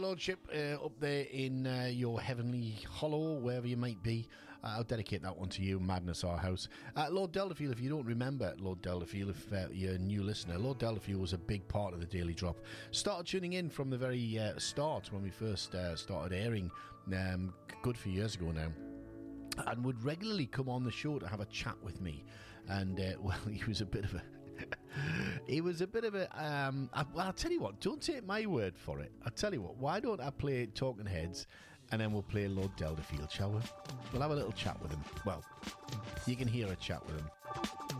Lordship, up there in your heavenly hollow, wherever you might be. I'll dedicate that one to you, Madness Our House. Lord Deltafield, if you don't remember Lord Deltafield, if you're a new listener, Lord Deltafield was a big part of the Daily Drop. Started tuning in from the very start when we first started airing, good few years ago now. And would regularly come on the show to have a chat with me. And, well, he was a bit of a... I'll tell you what, don't take my word for it. I'll tell you what, why don't I play Talking Heads and then we'll play Lord Deltafield, shall we? We'll have a little chat with him. Well, you can hear a chat with him.